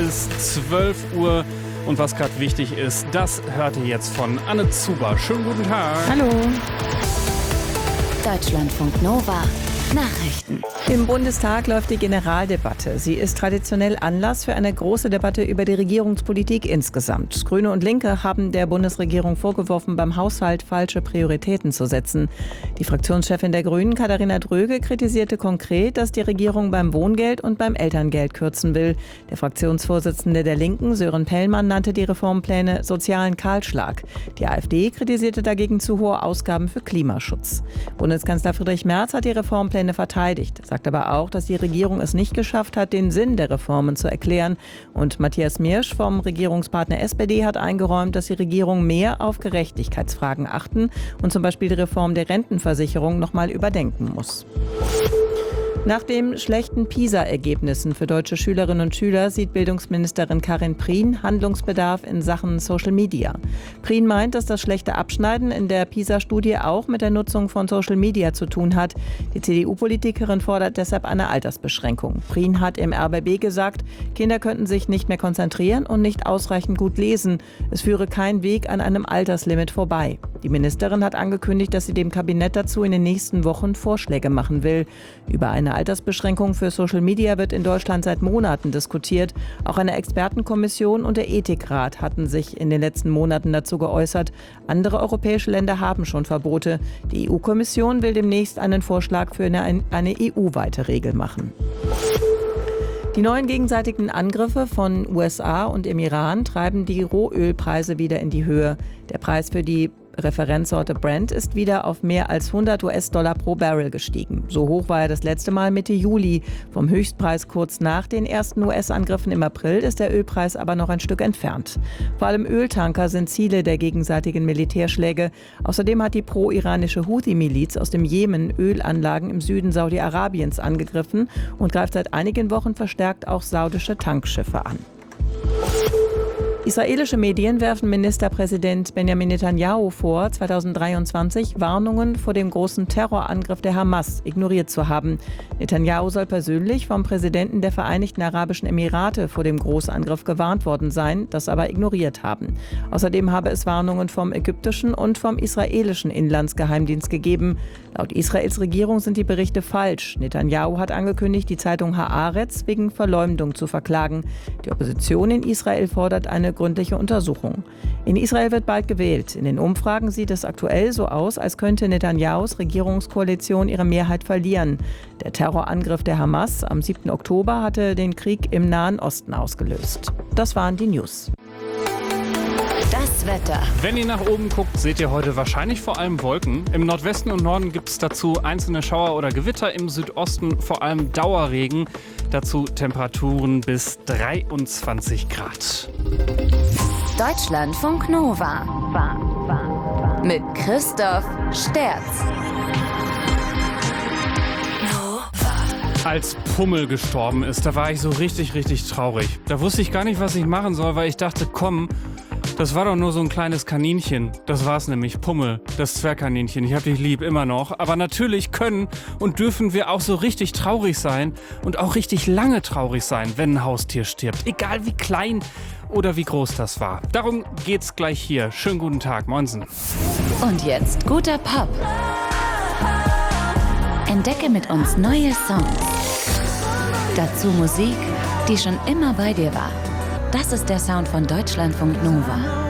ist 12 Uhr. Und was gerade wichtig ist, das hört ihr jetzt von Anne Zuber. Schönen guten Tag. Hallo. Deutschlandfunk Nova. Nachrichten. Im Bundestag läuft die Generaldebatte. Sie ist traditionell Anlass für eine große Debatte über die Regierungspolitik insgesamt. Grüne und Linke haben der Bundesregierung vorgeworfen, beim Haushalt falsche Prioritäten zu setzen. Die Fraktionschefin der Grünen, Katharina Dröge, kritisierte konkret, dass die Regierung beim Wohngeld und beim Elterngeld kürzen will. Der Fraktionsvorsitzende der Linken, Sören Pellmann, nannte die Reformpläne sozialen Kahlschlag. Die AfD kritisierte dagegen zu hohe Ausgaben für Klimaschutz. Bundeskanzler Friedrich Merz hat die Reformpläne verteidigt, sagt aber auch, dass die Regierung es nicht geschafft hat, den Sinn der Reformen zu erklären. Und Matthias Miersch vom Regierungspartner SPD hat eingeräumt, dass die Regierung mehr auf Gerechtigkeitsfragen achten und zum Beispiel die Reform der Rentenversicherung noch mal überdenken muss. Nach den schlechten PISA-Ergebnissen für deutsche Schülerinnen und Schüler sieht Bildungsministerin Karin Prien Handlungsbedarf in Sachen Social Media. Prien meint, dass das schlechte Abschneiden in der PISA-Studie auch mit der Nutzung von Social Media zu tun hat. Die CDU-Politikerin fordert deshalb eine Altersbeschränkung. Prien hat im RBB gesagt, Kinder könnten sich nicht mehr konzentrieren und nicht ausreichend gut lesen. Es führe kein Weg an einem Alterslimit vorbei. Die Ministerin hat angekündigt, dass sie dem Kabinett dazu in den nächsten Wochen Vorschläge machen will. Über eine Altersbeschränkung für Social Media wird in Deutschland seit Monaten diskutiert. Auch eine Expertenkommission und der Ethikrat hatten sich in den letzten Monaten dazu geäußert. Andere europäische Länder haben schon Verbote. Die EU-Kommission will demnächst einen Vorschlag für eine EU-weite Regel machen. Die neuen gegenseitigen Angriffe von USA und im Iran treiben die Rohölpreise wieder in die Höhe. Der Preis für die Referenzsorte Brent ist wieder auf mehr als 100 US-Dollar pro Barrel gestiegen. So hoch war er das letzte Mal Mitte Juli. Vom Höchstpreis kurz nach den ersten US-Angriffen im April ist der Ölpreis aber noch ein Stück entfernt. Vor allem Öltanker sind Ziele der gegenseitigen Militärschläge. Außerdem hat die pro-iranische Houthi-Miliz aus dem Jemen Ölanlagen im Süden Saudi-Arabiens angegriffen und greift seit einigen Wochen verstärkt auch saudische Tankschiffe an. Israelische Medien werfen Ministerpräsident Benjamin Netanyahu vor, 2023 Warnungen vor dem großen Terrorangriff der Hamas ignoriert zu haben. Netanyahu soll persönlich vom Präsidenten der Vereinigten Arabischen Emirate vor dem Großangriff gewarnt worden sein, das aber ignoriert haben. Außerdem habe es Warnungen vom ägyptischen und vom israelischen Inlandsgeheimdienst gegeben. Laut Israels Regierung sind die Berichte falsch. Netanyahu hat angekündigt, die Zeitung Haaretz wegen Verleumdung zu verklagen. Die Opposition in Israel fordert eine gründliche Untersuchung. In Israel wird bald gewählt. In den Umfragen sieht es aktuell so aus, als könnte Netanyahus Regierungskoalition ihre Mehrheit verlieren. Der Terrorangriff der Hamas am 7. Oktober hatte den Krieg im Nahen Osten ausgelöst. Das waren die News. Das Wetter. Wenn ihr nach oben guckt, seht ihr heute wahrscheinlich vor allem Wolken. Im Nordwesten und Norden gibt es dazu einzelne Schauer oder Gewitter. Im Südosten vor allem Dauerregen. Dazu Temperaturen bis 23 Grad. Deutschlandfunk Nova. Mit Christoph Sterz. Als Pummel gestorben ist, da war ich so richtig traurig. Da wusste ich gar nicht, was ich machen soll, weil ich dachte, komm, das war doch nur so ein kleines Kaninchen. Das war's nämlich, Pummel, das Zwergkaninchen. Ich hab dich lieb, immer noch. Aber natürlich können und dürfen wir auch so richtig traurig sein und auch richtig lange traurig sein, wenn ein Haustier stirbt. Egal wie klein oder wie groß das war. Darum geht's gleich hier. Schönen guten Tag, Moinsen. Und jetzt guter Pop. Entdecke mit uns neue Songs. Dazu Musik, die schon immer bei dir war. Das ist der Sound von Deutschlandfunk Nova.